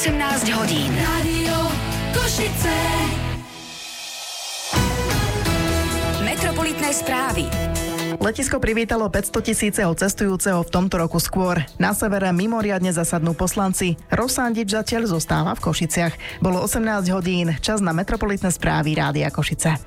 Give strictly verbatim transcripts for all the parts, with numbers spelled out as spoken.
osemnásť hodín. Rádio Košice. Metropolitné správy. Letisko privítalo päťsto tisíceho cestujúceho v tomto roku skôr. Na severe mimoriadne zasadnú poslanci. Rosandič zatiaľ zostáva v Košiciach. Bolo osemnásť hodín, čas na Metropolitné správy Rádia Košice.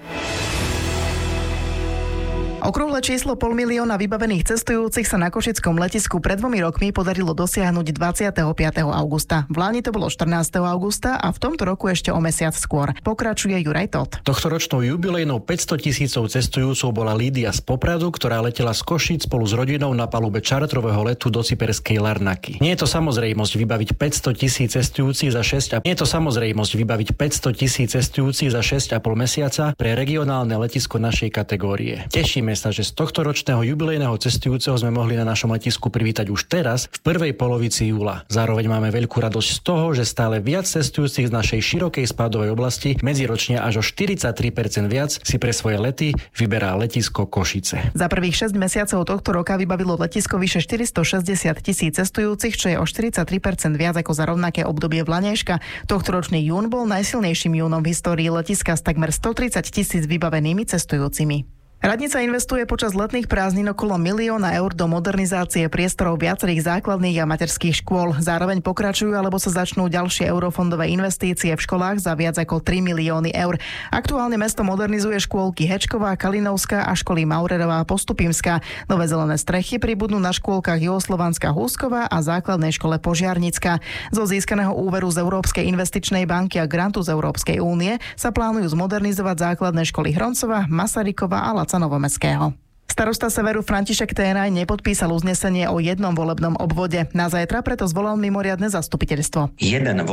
Okrúhle číslo pol milióna vybavených cestujúcich sa na košickom letisku pred dvomi rokmi podarilo dosiahnuť dvadsiateho piateho augusta. V Lani to bolo štrnásteho augusta a v tomto roku ešte o mesiac skôr. Pokračuje Juraj Todt. Tohtoročnou jubilejnou päťsto tisícov cestujúcov bola Lídia z Popradu, ktorá letela z Košíc spolu s rodinou na palube čartrového letu do cyperskej Larnaky. Nie je to samozrejmosť vybaviť päťsto tisíc cestujúcich za šesť a Nie je to samozrejmosť vybaviť päťsto tisíc cestujúcich za šesť a pol mesiaca pre regionálne letisko našej kategórie. Tešíme sa, že z tohto ročného jubilejného cestujúceho sme mohli na našom letisku privítať už teraz, v prvej polovici júla. Zároveň máme veľkú radosť z toho, že stále viac cestujúcich z našej širokej spádovej oblasti, medziročne až o štyridsaťtri percent viac, si pre svoje lety vyberá letisko Košice. Za prvých šesť mesiacov tohto roka vybavilo letisko vyše štyristošesťdesiat tisíc cestujúcich, čo je o štyridsaťtri percent viac ako za rovnaké obdobie vlaňajška. Tohtoročný jún bol najsilnejším júnom v histórii letiska s takmer stotridsať tisíc vybavenými cestujúcimi. Radnica investuje počas letných prázdnin okolo milióna eur do modernizácie priestorov viacerých základných a materských škôl. Zároveň pokračujú alebo sa začnú ďalšie eurofondové investície v školách za viac ako tri milióny eur. Aktuálne mesto modernizuje škôlky Hečková, Kalinovská a školy Maurerová a Postupimská. Nové zelené strechy pribudnú na škôlkach Juhoslovanská Húsková a základnej škole Požiarnická. Zo získaného úveru z Európskej investičnej banky a grantu z Európskej únie sa plánujú zmodernizovať základné školy Hroncova, Masarykova a Novomestského. Starosta severu František Ténaj nepodpísal uznesenie o jednom volebnom obvode. Na zajtra preto zvolal mimoriadne zastupiteľstvo. Jeden